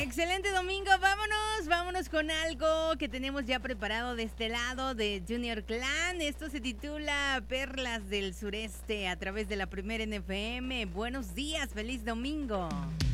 Excelente domingo, vámonos con algo que tenemos ya preparado de este lado de Junior Clan. Esto se titula Perlas del Sureste a través de la Primera NFM. Buenos días, feliz domingo.